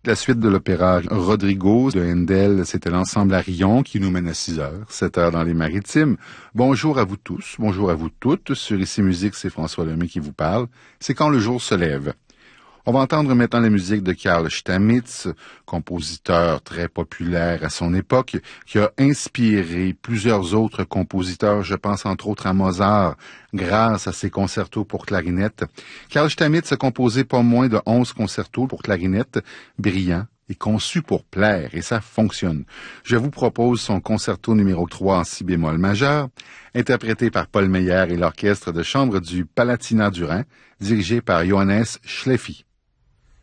La suite de l'opéra Rodrigo de Handel, c'était l'ensemble Arion qui nous mène à 6 heures, 7 heures dans les Maritimes. Bonjour à vous tous, bonjour à vous toutes. Sur Ici Musique, c'est François Lemay qui vous parle. C'est quand le jour se lève. On va entendre maintenant la musique de Carl Stamitz, compositeur très populaire à son époque, qui a inspiré plusieurs autres compositeurs, je pense entre autres à Mozart, grâce à ses concertos pour clarinette. Carl Stamitz a composé pas moins de 11 concertos pour clarinette, brillants et conçus pour plaire, et ça fonctionne. Je vous propose son concerto numéro 3 en si bémol majeur, interprété par Paul Meyer et l'orchestre de chambre du Palatinat du Rhin, dirigé par Johannes Schleffi.